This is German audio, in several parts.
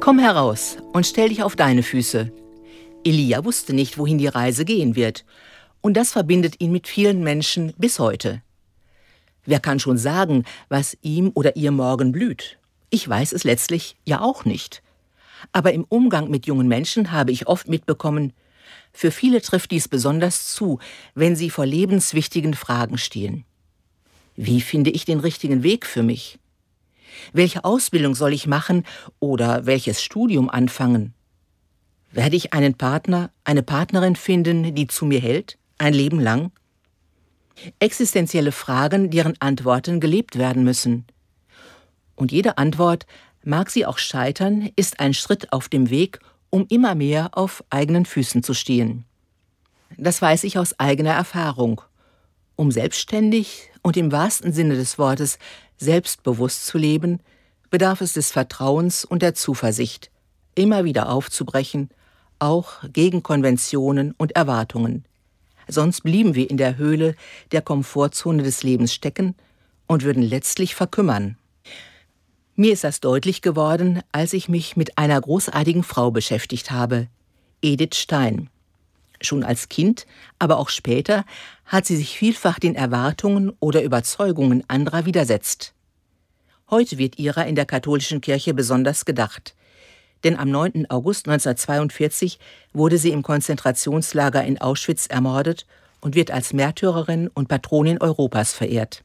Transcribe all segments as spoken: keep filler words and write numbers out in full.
Komm heraus und stell dich auf deine Füße. Elia wusste nicht, wohin die Reise gehen wird. Und das verbindet ihn mit vielen Menschen bis heute. Wer kann schon sagen, was ihm oder ihr morgen blüht? Ich weiß es letztlich ja auch nicht. Aber im Umgang mit jungen Menschen habe ich oft mitbekommen, für viele trifft dies besonders zu, wenn sie vor lebenswichtigen Fragen stehen. Wie finde ich den richtigen Weg für mich? Welche Ausbildung soll ich machen oder welches Studium anfangen? Werde ich einen Partner, eine Partnerin finden, die zu mir hält, ein Leben lang? Existenzielle Fragen, deren Antworten gelebt werden müssen. Und jede Antwort, mag sie auch scheitern, ist ein Schritt auf dem Weg, um immer mehr auf eigenen Füßen zu stehen. Das weiß ich aus eigener Erfahrung. Um selbstständig und im wahrsten Sinne des Wortes selbstbewusst zu leben, bedarf es des Vertrauens und der Zuversicht, immer wieder aufzubrechen, auch gegen Konventionen und Erwartungen. Sonst blieben wir in der Höhle der Komfortzone des Lebens stecken und würden letztlich verkümmern. Mir ist das deutlich geworden, als ich mich mit einer großartigen Frau beschäftigt habe, Edith Stein. Schon als Kind, aber auch später, hat sie sich vielfach den Erwartungen oder Überzeugungen anderer widersetzt. Heute wird ihrer in der katholischen Kirche besonders gedacht. Denn am neunten August neunzehnhundertzweiundvierzig wurde sie im Konzentrationslager in Auschwitz ermordet und wird als Märtyrerin und Patronin Europas verehrt.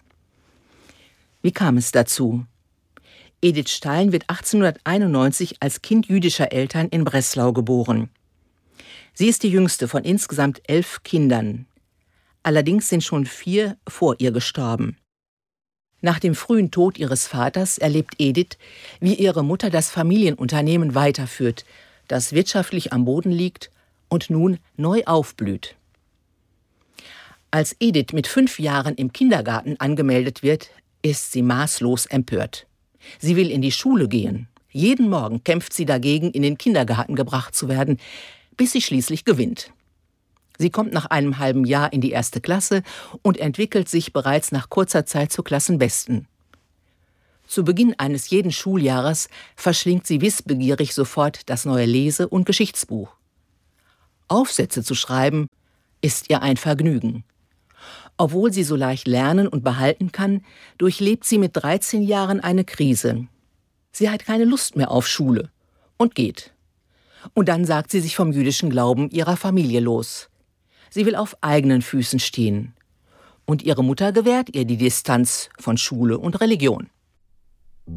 Wie kam es dazu? Edith Stein wird achtzehnhunderteinundneunzig als Kind jüdischer Eltern in Breslau geboren. Sie ist die jüngste von insgesamt elf Kindern. Allerdings sind schon vier vor ihr gestorben. Nach dem frühen Tod ihres Vaters erlebt Edith, wie ihre Mutter das Familienunternehmen weiterführt, das wirtschaftlich am Boden liegt und nun neu aufblüht. Als Edith mit fünf Jahren im Kindergarten angemeldet wird, ist sie maßlos empört. Sie will in die Schule gehen. Jeden Morgen kämpft sie dagegen, in den Kindergarten gebracht zu werden, bis sie schließlich gewinnt. Sie kommt nach einem halben Jahr in die erste Klasse und entwickelt sich bereits nach kurzer Zeit zur Klassenbesten. Zu Beginn eines jeden Schuljahres verschlingt sie wissbegierig sofort das neue Lese- und Geschichtsbuch. Aufsätze zu schreiben ist ihr ein Vergnügen. Obwohl sie so leicht lernen und behalten kann, durchlebt sie mit dreizehn Jahren eine Krise. Sie hat keine Lust mehr auf Schule und geht. Und dann sagt sie sich vom jüdischen Glauben ihrer Familie los. Sie will auf eigenen Füßen stehen. Und ihre Mutter gewährt ihr die Distanz von Schule und Religion.